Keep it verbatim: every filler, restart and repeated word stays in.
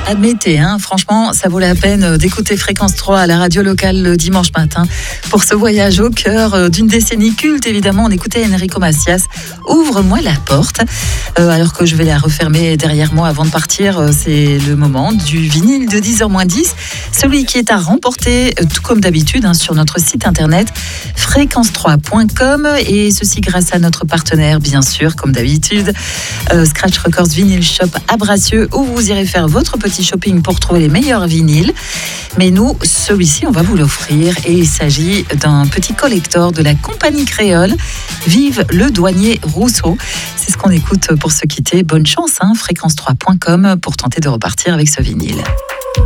Admettez, hein, franchement, ça vaut la peine d'écouter Fréquence trois à la radio locale le dimanche matin pour ce voyage au cœur d'une décennie culte. Évidemment, on écoutait Enrico Macias, Ouvre-moi la porte. Euh, alors que je vais la refermer derrière moi avant de partir, c'est le moment du vinyle de dix heures moins dix. Celui qui est à remporter, tout comme d'habitude, hein, sur notre site internet fréquence trois point com. Et ceci grâce à notre partenaire, bien sûr, comme d'habitude, euh, Scratch Records Vinyl Shop à Bracieux, où vous irez faire votre petit shopping pour trouver les meilleurs vinyles. Mais nous, celui-ci, on va vous l'offrir. Et il s'agit d'un petit collector de la compagnie créole. Vive le douanier Rousseau. C'est ce qu'on écoute pour se quitter. Bonne chance, hein, fréquence trois point com, pour tenter de repartir avec ce vinyle.